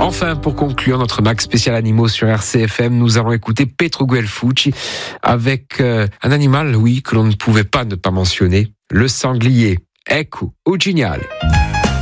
Enfin, pour conclure notre Max spécial animaux sur RCFM, nous allons écouter Pietro Guelfucci avec un animal, oui, que l'on ne pouvait pas ne pas mentionner, le sanglier. Ecco, original.